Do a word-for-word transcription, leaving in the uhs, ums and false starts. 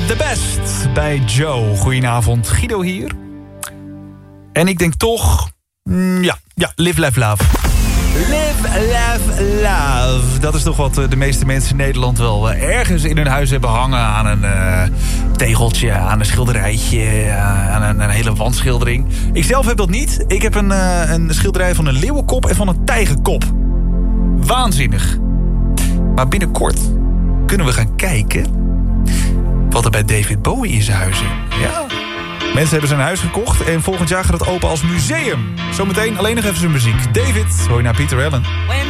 The Best bij Joe. Goedenavond, Guido hier. En ik denk toch... Mm, ja, ja, live, laugh, love. Live, laugh, love. Dat is toch wat de meeste mensen in Nederland wel ergens in hun huis hebben hangen. Aan een uh, tegeltje, aan een schilderijtje, uh, aan een, een hele wandschildering. Ik zelf heb dat niet. Ik heb een, uh, een schilderij van een leeuwenkop en van een tijgerkop. Waanzinnig. Maar binnenkort kunnen we gaan kijken wat er bij David Bowie in zijn huis is. Ja. Mensen hebben zijn huis gekocht en volgend jaar gaat het open als museum. Zometeen alleen nog even zijn muziek. David, hoor je naar Peter Allen.